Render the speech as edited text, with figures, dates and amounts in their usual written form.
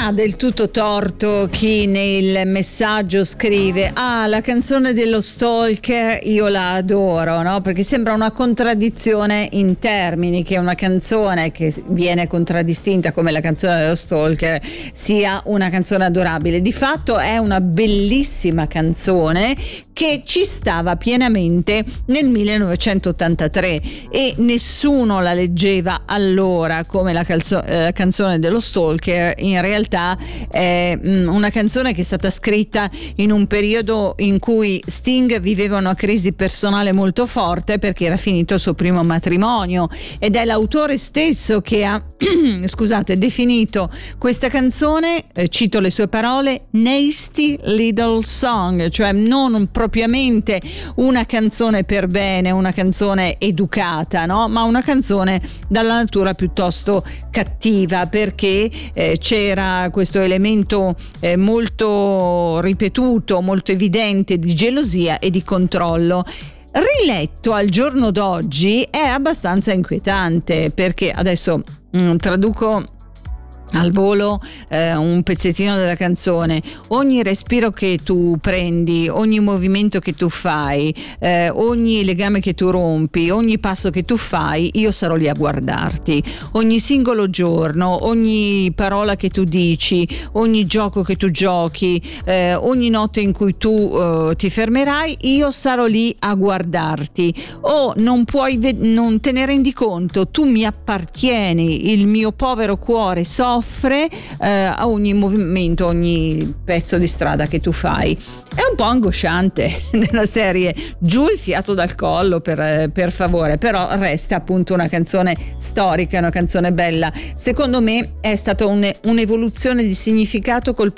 ha del tutto torto chi nel messaggio scrive: la canzone dello Stalker io la adoro, no? Perché sembra una contraddizione in termini, che una canzone che viene contraddistinta come la canzone dello Stalker sia una canzone adorabile. Di fatto è una bellissima canzone che ci stava pienamente nel 1983 e nessuno la leggeva allora come la canzone dello Stalker. In realtà è una canzone che è stata scritta in un periodo in cui Sting viveva una crisi personale molto forte perché era finito il suo primo matrimonio, ed è l'autore stesso che ha definito questa canzone, cito le sue parole, nasty little song, cioè non propriamente una canzone per bene, una canzone educata, no? Ma una canzone dalla natura piuttosto cattiva, perché c'era questo elemento molto ripetuto, molto evidente di gelosia e di controllo. Riletto al giorno d'oggi è abbastanza inquietante, perché adesso traduco al volo un pezzettino della canzone. Ogni respiro che tu prendi, ogni movimento che tu fai, ogni legame che tu rompi, ogni passo che tu fai, io sarò lì a guardarti. Ogni singolo giorno, ogni parola che tu dici, ogni gioco che tu giochi, ogni notte in cui tu ti fermerai, io sarò lì a guardarti. Non puoi non te ne rendi conto, tu mi appartieni, il mio povero cuore soffre a ogni movimento, ogni pezzo di strada che tu fai. È un po' angosciante, della serie giù il fiato dal collo, per favore, però resta appunto una canzone storica, una canzone bella. Secondo me è stata un'evoluzione di significato col